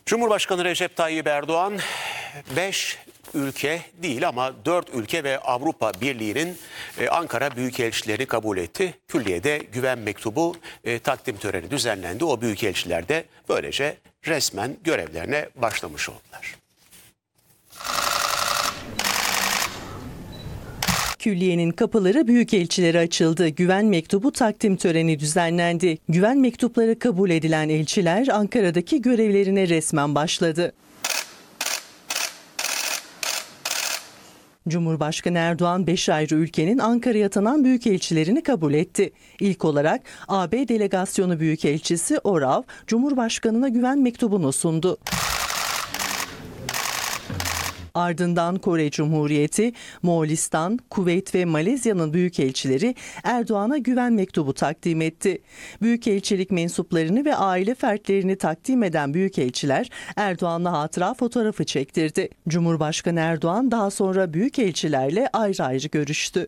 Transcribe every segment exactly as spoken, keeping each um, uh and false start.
Cumhurbaşkanı Recep Tayyip Erdoğan beş ülke değil ama dört ülke ve Avrupa Birliği'nin Ankara Büyükelçileri kabul etti. Külliye'de güven mektubu e, takdim töreni düzenlendi. O büyükelçiler de böylece resmen görevlerine başlamış oldular. Külliye'nin kapıları büyükelçilere açıldı. Güven mektubu takdim töreni düzenlendi. Güven mektupları kabul edilen elçiler Ankara'daki görevlerine resmen başladı. Cumhurbaşkanı Erdoğan beş ayrı ülkenin Ankara'ya atanan büyükelçilerini kabul etti. İlk olarak A B Delegasyonu Büyükelçisi Orav, Cumhurbaşkanı'na güven mektubunu sundu. Ardından Kore Cumhuriyeti, Moğolistan, Kuveyt ve Malezya'nın büyükelçileri Erdoğan'a güven mektubu takdim etti. Büyükelçilik mensuplarını ve aile fertlerini takdim eden büyükelçiler Erdoğan'la hatıra fotoğrafı çektirdi. Cumhurbaşkanı Erdoğan daha sonra büyükelçilerle ayrı ayrı görüştü.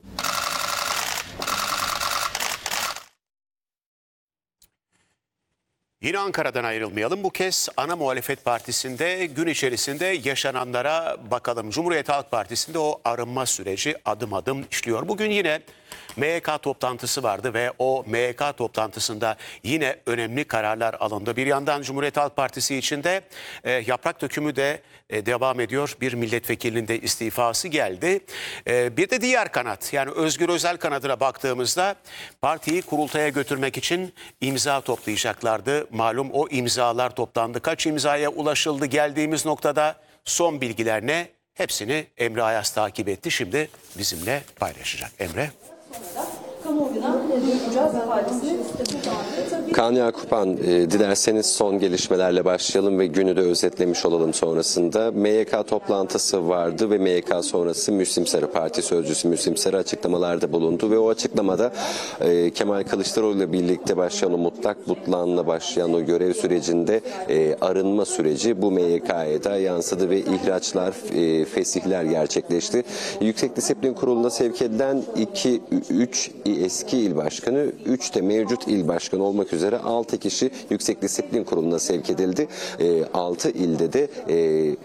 Yine Ankara'dan ayrılmayalım. Bu kez ana muhalefet partisinde gün içerisinde yaşananlara bakalım. Cumhuriyet Halk Partisi'nde o arınma süreci adım adım işliyor. Bugün yine M Y K toplantısı vardı ve o M Y K toplantısında yine önemli kararlar alındı. Bir yandan Cumhuriyet Halk Partisi içinde e, yaprak dökümü de e, devam ediyor. Bir milletvekilinin de istifası geldi. E, bir de diğer kanat, yani Özgür Özel kanadına baktığımızda partiyi kurultaya götürmek için imza toplayacaklardı. Malum o imzalar toplandı. Kaç imzaya ulaşıldı geldiğimiz noktada, son bilgiler ne? Hepsini Emre Ayaz takip etti. Şimdi bizimle paylaşacak. Emre. Kaan Yakupan, e, dilerseniz son gelişmelerle başlayalım ve günü de özetlemiş olalım sonrasında. M Y K toplantısı vardı ve M Y K sonrası Müslim Sarı Parti Sözcüsü Müslim Sarı açıklamalarda bulundu ve o açıklamada e, Kemal Kılıçdaroğlu ile birlikte başlayan o mutlak butlanla başlayan o görev sürecinde e, arınma süreci bu M Y K'ya da yansıdı ve ihraçlar, e, fesihler gerçekleşti. Yüksek Disiplin Kurulu'na sevk edilen iki üç eski il başkanı, üç de mevcut il başkanı olmak üzere altı kişi Yüksek Disiplin Kurulu'na sevk edildi. altı ilde de e,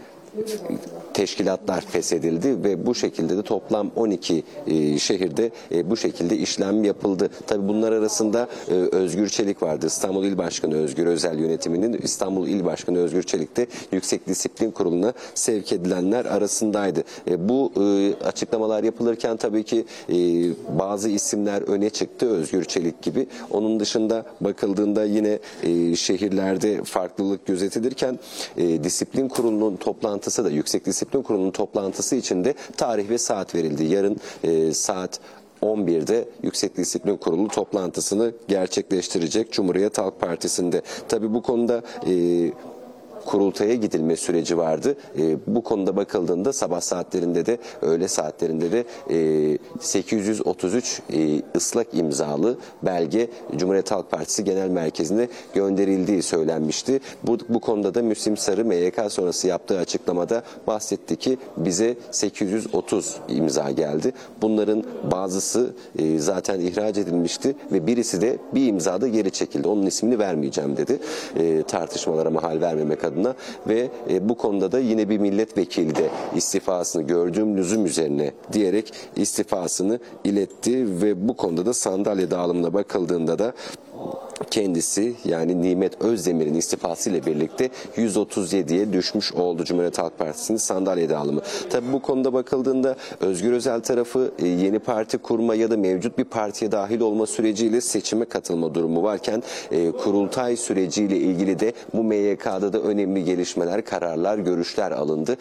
teşkilatlar feshedildi ve bu şekilde de toplam on iki e, şehirde e, bu şekilde işlem yapıldı. Tabii bunlar arasında e, Özgür Çelik vardı. İstanbul İl Başkanı Özgür Özel yönetiminin İstanbul İl Başkanı Özgür Çelik de Yüksek Disiplin Kurulu'na sevk edilenler arasındaydı. E, bu e, açıklamalar yapılırken tabii ki e, bazı isimler öne çıktı, Özgür Çelik gibi. Onun dışında bakıldığında yine e, şehirlerde farklılık gözetilirken e, Disiplin Kurulu'nun toplantısı da Yüksek Disiplin Kurulu'nun toplantısı için de tarih ve saat verildi. Yarın e, saat on birde Yüksek Disiplin Kurulu toplantısını gerçekleştirecek Cumhuriyet Halk Partisi'nde. Tabii bu konuda e, kurultaya gidilme süreci vardı. E, bu konuda bakıldığında sabah saatlerinde de öğle saatlerinde de e, sekiz yüz otuz üç e, ıslak imzalı belge Cumhuriyet Halk Partisi Genel Merkezi'ne gönderildiği söylenmişti. Bu, bu konuda da Müslim Sarı M Y K sonrası yaptığı açıklamada bahsetti ki bize sekiz yüz otuz imza geldi. Bunların bazısı e, zaten ihraç edilmişti ve birisi de bir imzada geri çekildi. Onun ismini vermeyeceğim dedi. E, tartışmalara mahal vermemek adına. Adına ve e, bu konuda da yine bir milletvekili de istifasını gördüğüm lüzum üzerine diyerek istifasını iletti ve bu konuda da sandalye dağılımına bakıldığında da kendisi, yani Nimet Özdemir'in istifası ile birlikte yüz otuz yediye düşmüş oldu Cumhuriyet Halk Partisi'nin sandalye dağılımı. Tabii bu konuda bakıldığında Özgür Özel tarafı yeni parti kurma ya da mevcut bir partiye dahil olma süreciyle seçime katılma durumu varken kurultay süreciyle ilgili de bu M Y K'da da önemli gelişmeler, kararlar, görüşler alındı.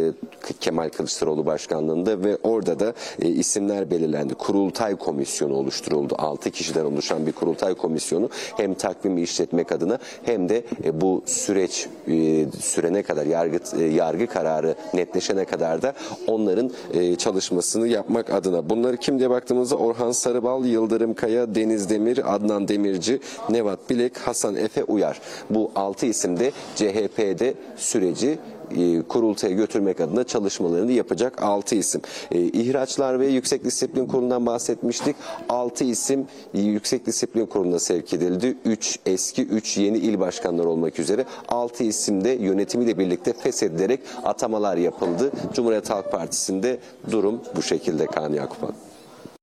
Kemal Kılıçdaroğlu başkanlığında ve orada da isimler belirlendi. Kurultay komisyonu oluşturuldu. altı kişiden oluşan bir kurultay komisyonu hem takvimi işletmek adına hem de e, bu süreç e, sürene kadar, yargı e, yargı kararı netleşene kadar da onların e, çalışmasını yapmak adına. Bunları kim diye baktığımızda Orhan Sarıbal, Yıldırım Kaya, Deniz Demir, Adnan Demirci, Nevat Bilek, Hasan Efe Uyar. Bu altı isim de C H P'de süreci kurultaya götürmek adına çalışmalarını yapacak altı isim. E, ihraçlar ve Yüksek Disiplin Kurulu'ndan bahsetmiştik. altı isim Yüksek Disiplin Kurulu'na sevk edildi. Partisi üç eski üç yeni il başkanları olmak üzere altı isimde yönetimiyle birlikte feshedilerek atamalar yapıldı. Cumhuriyet Halk Partisi'nde durum bu şekilde Kaan Yakup.